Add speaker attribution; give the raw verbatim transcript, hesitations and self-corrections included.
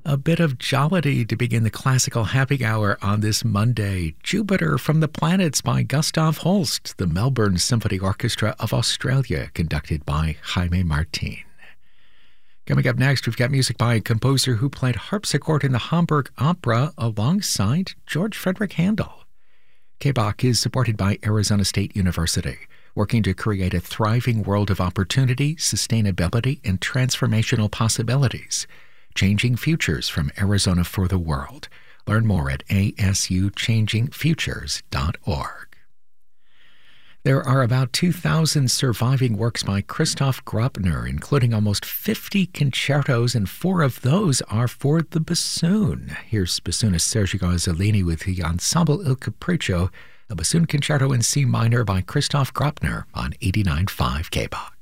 Speaker 1: A bit of jollity to begin the classical happy hour on this Monday. Jupiter from the Planets by Gustav Holst, the Melbourne Symphony Orchestra of Australia, conducted by Jaime Martin. Coming up next, we've got music by a composer who played harpsichord in the Hamburg Opera alongside George Frederick Handel. K B O C is supported by Arizona State University, working to create a thriving world of opportunity, sustainability, and transformational possibilities. Changing Futures from Arizona for the World. Learn more at a s u changing futures dot org. There are about two thousand surviving works by Christoph Grobner, including almost fifty concertos, and four of those are for the bassoon. Here's bassoonist Sergio Azzolini with the Ensemble Il Capriccio, a bassoon concerto in C minor by Christoph Grobner on eighty-nine point five K B O C.